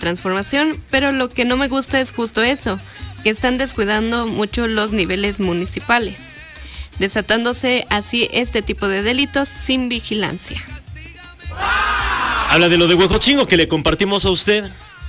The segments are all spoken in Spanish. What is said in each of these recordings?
transformación, pero lo que no me gusta es justo eso, que están descuidando mucho los niveles municipales, desatándose así este tipo de delitos sin vigilancia. Habla de lo de Huejotzingo que le compartimos a usted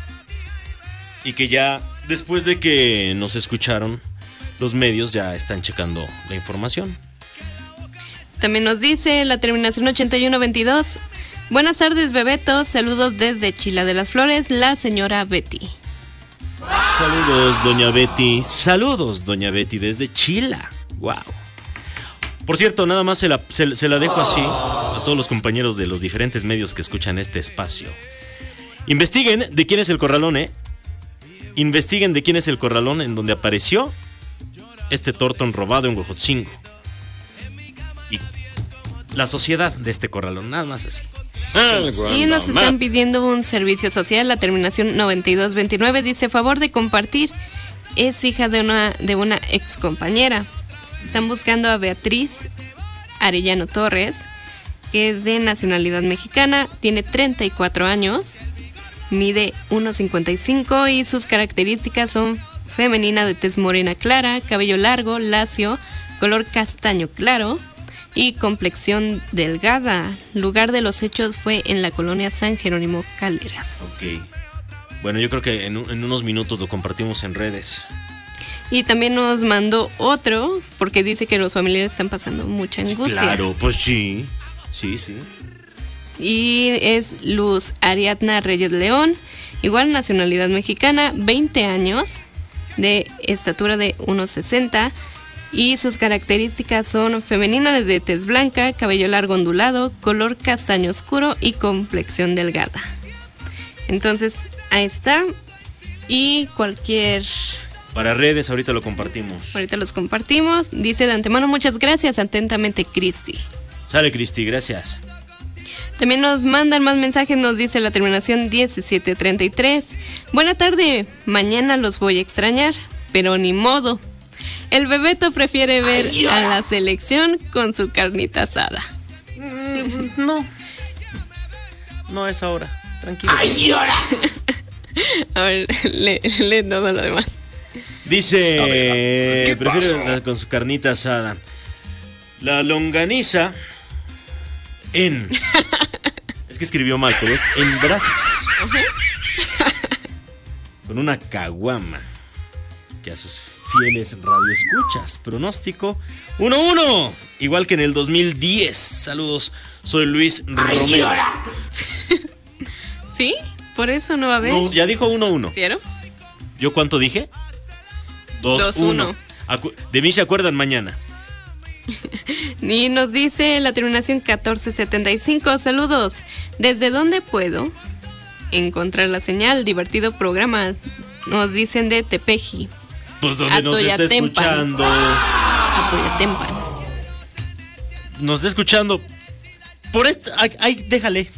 y que ya después de que nos escucharon, los medios ya están checando la información. También nos dice la terminación 8122. Buenas tardes, Bebeto. Saludos desde Chila de las Flores, la señora Betty. Saludos, doña Betty. Saludos, doña Betty, desde Chila. Wow. Por cierto, nada más se la dejo así a todos los compañeros de los diferentes medios que escuchan este espacio. Investiguen de quién es el corralón, Investiguen de quién es el corralón en donde apareció este Thornton robado en Huejotzingo. Y la sociedad de este corralón, nada más así. Y nos están pidiendo un servicio social. La terminación 9229 dice: favor de compartir. Es hija de una ex compañera. Están buscando a Beatriz Arellano Torres, que es de nacionalidad mexicana, tiene 34 años, mide 1.55 y sus características son femenina, de tez morena clara, cabello largo, lacio, color castaño claro y complexión delgada. Lugar de los hechos fue en la colonia San Jerónimo Caleras. Ok. Bueno, yo creo que en unos minutos lo compartimos en redes. Y también nos mandó otro, porque dice que los familiares están pasando mucha angustia. Claro, pues sí. Sí. Y es Luz Ariadna Reyes León, igual nacionalidad mexicana, 20 años, de estatura de 1.60 y sus características son femenina, de tez blanca, cabello largo ondulado, color castaño oscuro y complexión delgada. Entonces, ahí está. Y cualquier... Para redes, ahorita lo compartimos. Ahorita los compartimos. Dice de antemano: muchas gracias, atentamente, Cristi. Sale, Cristi, gracias. También nos mandan más mensajes, nos dice la terminación 1733. Buena tarde, mañana los voy a extrañar, pero ni modo. El Bebeto prefiere ver a la selección con su carnita asada. No es ahora, tranquilo. A ver, lee todo lo demás. Dice, prefiero con su carnita asada. La longaniza en... Es que escribió mal, pero es en brasas. Con una caguama. Que a sus fieles radioescuchas. Pronóstico 1-1. Igual que en el 2010. Saludos, soy Luis Romero. ¿Sí? Por eso no va a haber. No, ya dijo 1-1. ¿Cierto? ¿Yo cuánto dije? 2-1. De mí se acuerdan mañana. Y nos dice la terminación 1475. Saludos. ¿Desde dónde puedo encontrar la señal? Divertido programa. Nos dicen de Tepeji. Pues donde nos está escuchando. Atoyatempan. Nos está escuchando. Por esto. Ay, déjale.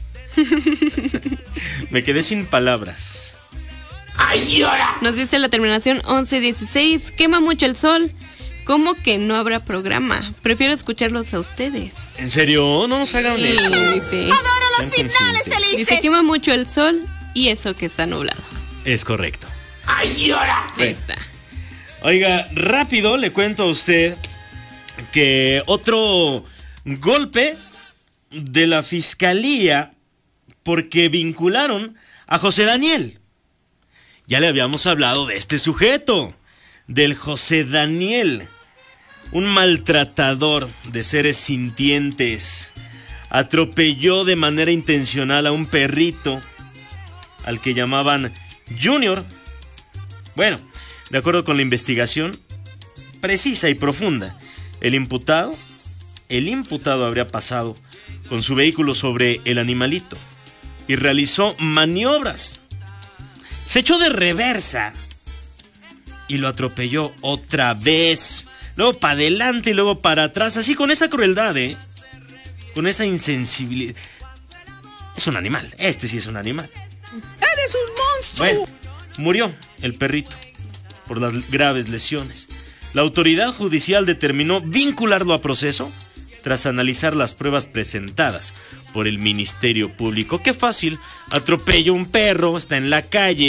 Me quedé sin palabras. Nos dice la terminación 1116. Quema mucho el sol. ¿Cómo que no habrá programa? Prefiero escucharlos a ustedes. ¿En serio? No nos hagan eso. Dice, adoro los finales felices. Dice: quema mucho el sol y eso que está nublado. Es correcto. Ahí está. Oiga, rápido le cuento a usted que otro golpe de la fiscalía porque vincularon a José Daniel. Ya le habíamos hablado de este sujeto, del José Daniel, un maltratador de seres sintientes. Atropelló de manera intencional a un perrito al que llamaban Junior. Bueno, de acuerdo con la investigación precisa y profunda, el imputado habría pasado con su vehículo sobre el animalito y realizó maniobras. Se echó de reversa y lo atropelló otra vez. Luego para adelante y luego para atrás, así con esa crueldad, con esa insensibilidad. Es un animal, este sí es un animal. ¡Eres un monstruo! Bueno, murió el perrito por las graves lesiones. La autoridad judicial determinó vincularlo a proceso tras analizar las pruebas presentadas por el Ministerio Público. Qué fácil, atropelló un perro, está en la calle.